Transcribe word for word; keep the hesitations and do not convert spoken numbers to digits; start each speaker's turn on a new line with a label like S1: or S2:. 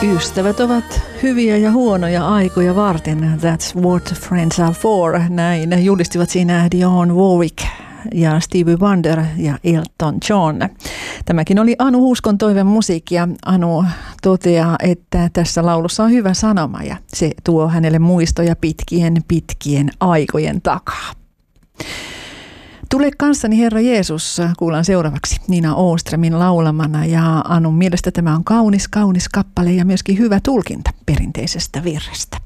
S1: Ystävät ovat hyviä ja huonoja aikoja varten. That's what friends are for. Näin julistivat siinä Dionne Warwick ja Stevie Wonder ja Elton John. Tämäkin oli Anu Huuskon toiveen musiikkia. Anu toteaa, että tässä laulussa on hyvä sanoma ja se tuo hänelle muistoja pitkien pitkien aikojen takaa. Tule kanssani Herra Jeesus, kuullaan seuraavaksi Nina Åströmin laulamana, ja Anun mielestä tämä on kaunis, kaunis kappale ja myöskin hyvä tulkinta perinteisestä virrestä.